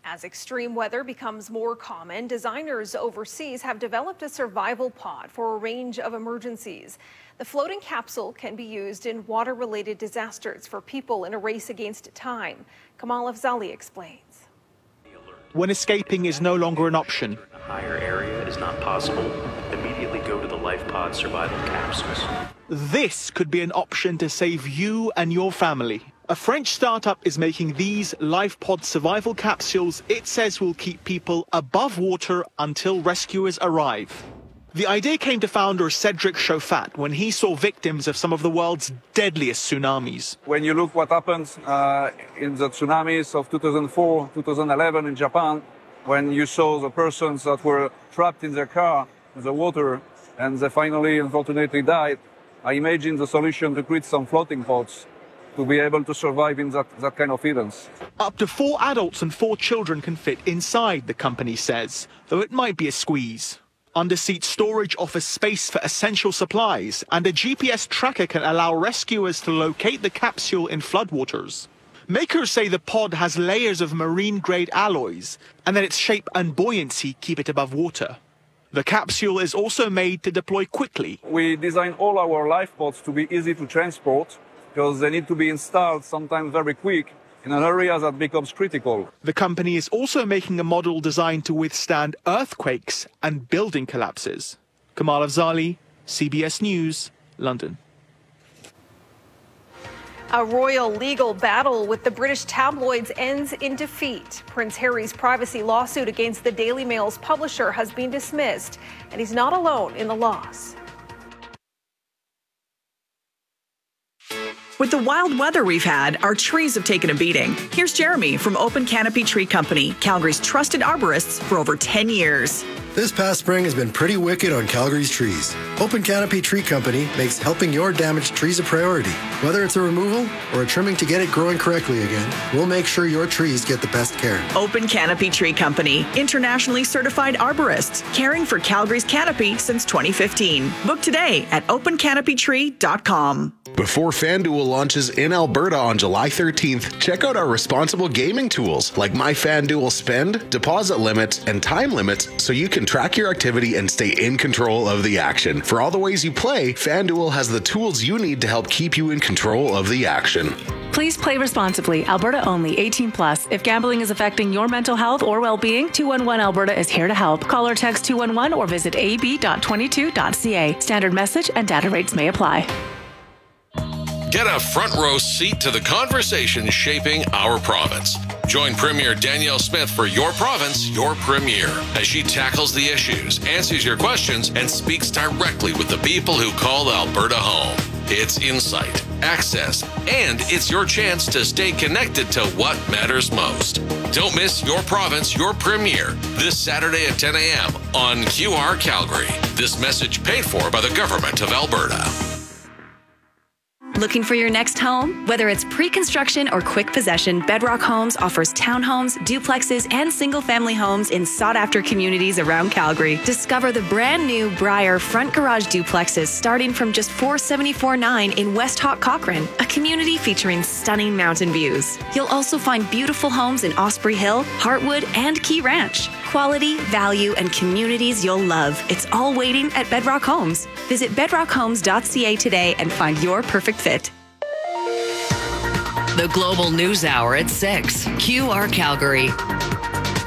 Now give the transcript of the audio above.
As extreme weather becomes more common, designers overseas have developed a survival pod for a range of emergencies. The floating capsule can be used in water-related disasters for people in a race against time. Kamal Afzali explains. When escaping is no longer an option, a higher area is not possible. Immediately go to the LifePod survival capsules. this could be an option to save you and your family. A French startup is making these LifePod survival capsules it says will keep people above water until rescuers arrive. The idea came to founder Cedric Chauffat when he saw victims of some of the world's deadliest tsunamis. When you look what happened in the tsunamis of 2004, 2011 in Japan, when you saw the persons that were trapped in their car in the water and they finally, unfortunately, died, I imagined the solution to create some floating pods to be able to survive in that kind of events. Up to 4 adults and 4 children can fit inside, the company says, though it might be a squeeze. Underseat storage offers space for essential supplies, and a GPS tracker can allow rescuers to locate the capsule in floodwaters. Makers say the pod has layers of marine-grade alloys, and that its shape and buoyancy keep it above water. The capsule is also made to deploy quickly. We designed all our LifePods to be easy to transport, because they need to be installed sometimes very quick in an area that becomes critical. The company is also making a model designed to withstand earthquakes and building collapses. Kamal Afzali, CBS News, London. A royal legal battle with the British tabloids ends in defeat. Prince Harry's privacy lawsuit against the Daily Mail's publisher has been dismissed, and he's not alone in the loss. With the wild weather we've had, our trees have taken a beating. Here's Jeremy from Open Canopy Tree Company, Calgary's trusted arborists for over 10 years. This past spring has been pretty wicked on Calgary's trees. Open Canopy Tree Company makes helping your damaged trees a priority. Whether it's a removal or a trimming to get it growing correctly again, we'll make sure your trees get the best care. Open Canopy Tree Company, internationally certified arborists, caring for Calgary's canopy since 2015. Book today at opencanopytree.com. Before FanDuel launches in Alberta on July 13th, check out our responsible gaming tools like My FanDuel Spend, deposit limits, and time limits so you can track your activity and stay in control of the action. For all the ways you play, FanDuel has the tools you need to help keep you in control of the action. Please play responsibly. Alberta only. 18 plus. If gambling is affecting your mental health or well-being, 211 Alberta is here to help. Call or text 211 or visit ab.22.ca. Standard message and data rates may apply. Get a front row seat to the conversation shaping our province. Join Premier Danielle Smith for Your Province, Your Premier, as she tackles the issues, answers your questions, and speaks directly with the people who call Alberta home. It's insight, access, and it's your chance to stay connected to what matters most. Don't miss Your Province, Your Premier this Saturday at 10 a.m. on QR Calgary. This message paid for by the Government of Alberta. Looking for your next home? Whether it's pre-construction or quick possession, Bedrock Homes offers townhomes, duplexes, and single-family homes in sought-after communities around Calgary. Discover the brand-new Briar front garage duplexes starting from just $474,900 in West Hawk Cochrane, a community featuring stunning mountain views. You'll also find beautiful homes in Osprey Hill, Heartwood, and Key Ranch. Quality, value, and communities you'll love. It's all waiting at Bedrock Homes. Visit bedrockhomes.ca today and find your perfect fit. The Global News Hour at 6. QR Calgary.